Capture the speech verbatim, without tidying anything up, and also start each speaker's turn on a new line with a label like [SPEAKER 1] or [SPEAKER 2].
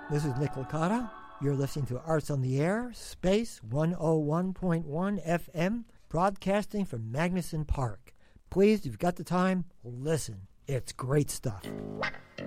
[SPEAKER 1] This is Nick Licata. You're listening to Arts on the Air, Space one oh one point one F M, broadcasting from Magnuson Park. Please, if you've got the time, listen. It's great stuff.